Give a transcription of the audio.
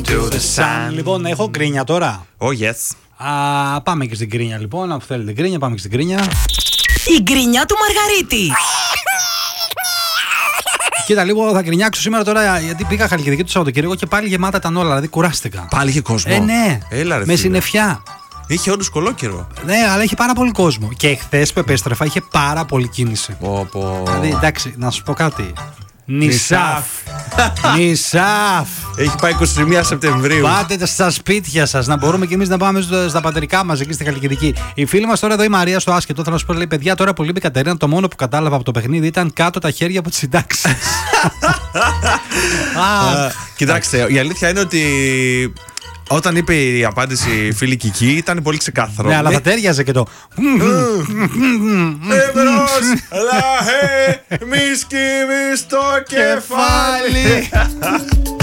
to the sun. Λοιπόν, έχω γκρίνια τώρα. Oh yes. Πάμε και στην γκρίνια λοιπόν. Αν θέλετε γκρίνια, πάμε και στην γκρίνια. Η γκρίνια του Μαργαρίτη. Κοίτα, λίγο θα γκρινιάξω σήμερα τώρα γιατί πήγα Χαλκιδική το Σαββατοκύριακο και πάλι γεμάτα ήταν όλα. Δηλαδή κουράστηκα. Πάλι είχε κόσμο. Ναι. Έλα, ρε, με φίλε. συννεφιά. Είχε όντως κολόκαιρο. Ναι, αλλά είχε πάρα πολύ κόσμο. Και χθες που επέστρεφα είχε πάρα πολύ κίνηση. Δηλαδή, εντάξει, να σου πω κάτι. Νησάφ. Νησάφ. Έχει πάει 21 Σεπτεμβρίου. Πάτε στα σπίτια σας, να μπορούμε κι εμείς να πάμε στα πατρικά μας εκεί στη Χαλκιδική. Η φίλη μας τώρα εδώ η Μαρία στο άσχετο, θέλω να σου πω, λέει: παιδιά, τώρα που λείπει η Κατερίνα, το μόνο που κατάλαβα από το παιχνίδι ήταν κάτω τα χέρια από τις συντάξεις. Κοιτάξτε, η αλήθεια είναι ότι όταν είπε η απάντηση η φίλη Κική ήταν πολύ ξεκάθαρο. Ναι, αλλά θα τέριαζε και το. Εμπρός, λαχέ, μη σκύβεις το κεφάλι.